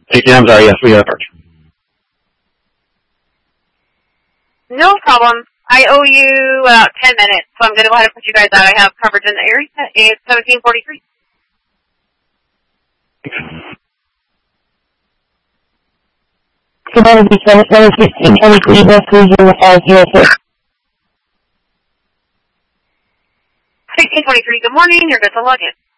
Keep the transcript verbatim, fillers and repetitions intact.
Hey, I'm sorry, yes, we got a charge. No problem. I owe you about ten minutes, so I'm going to go ahead and put you guys out. I have coverage in the area. It's seventeen forty-three. Commodity sixteen twenty-three, West Cruiser five zero six. sixteen twenty-three, good morning. You're good to log in.